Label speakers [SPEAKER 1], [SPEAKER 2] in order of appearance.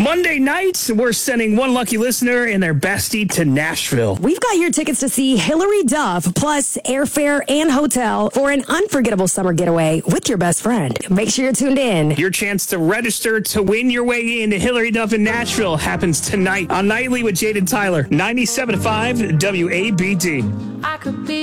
[SPEAKER 1] Monday night, we're sending one lucky listener and their bestie to Nashville.
[SPEAKER 2] We've got your tickets to see Hilary Duff, plus airfare and hotel for an unforgettable summer getaway with your best friend. Make sure you're tuned in.
[SPEAKER 1] Your chance to register to win your way into Hilary Duff in Nashville happens tonight on Nightly with Jade and Tyler, 97.5 WABD.
[SPEAKER 3] I could be